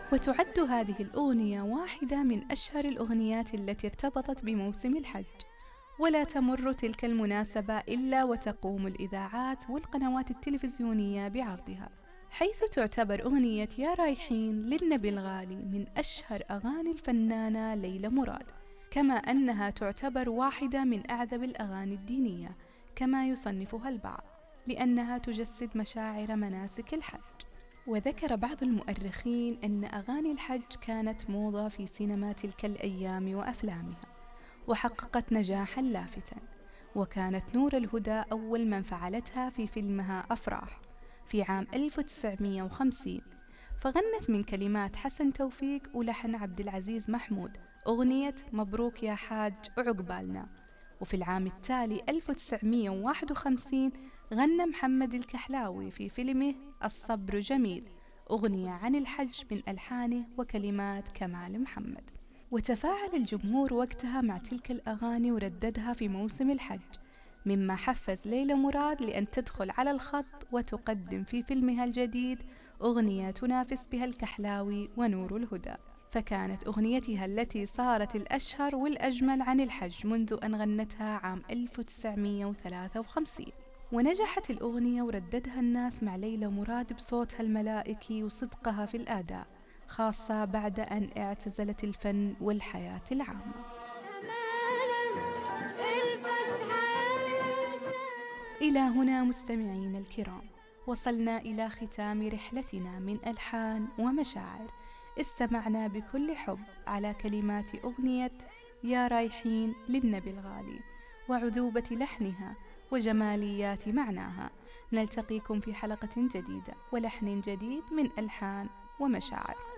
وتعد هذه الأغنية واحدة من أشهر الأغنيات التي ارتبطت بموسم الحج، ولا تمر تلك المناسبة إلا وتقوم الإذاعات والقنوات التلفزيونية بعرضها، حيث تعتبر أغنية يا رايحين للنبي الغالي من أشهر أغاني الفنانة ليلى مراد، كما أنها تعتبر واحدة من أعذب الأغاني الدينية كما يصنفها البعض، لأنها تجسد مشاعر مناسك الحج. وذكر بعض المؤرخين أن أغاني الحج كانت موضة في سينما تلك الأيام وأفلامها، وحققت نجاحا لافتا، وكانت نور الهدى أول من فعلتها في فيلمها أفراح في عام 1950، فغنت من كلمات حسن توفيق ولحن عبد العزيز محمود أغنية مبروك يا حاج عقبالنا. وفي العام التالي 1951 غنى محمد الكحلاوي في فيلمه الصبر جميل أغنية عن الحج من ألحانه وكلمات كمال محمد. وتفاعل الجمهور وقتها مع تلك الأغاني ورددها في موسم الحج، مما حفز ليلى مراد لأن تدخل على الخط وتقدم في فيلمها الجديد أغنية تنافس بها الكحلاوي ونور الهدى، فكانت أغنيتها التي صارت الأشهر والأجمل عن الحج منذ أن غنتها عام 1953. ونجحت الأغنية ورددها الناس مع ليلى مراد بصوتها الملائكي وصدقها في الأداء، خاصة بعد أن اعتزلت الفن والحياة العامة. إلى هنا مستمعين الكرام وصلنا إلى ختام رحلتنا من ألحان ومشاعر، استمعنا بكل حب على كلمات أغنية يا رايحين للنبي الغالي وعذوبة لحنها وجماليات معناها. نلتقيكم في حلقة جديدة ولحن جديد من ألحان ومشاعر.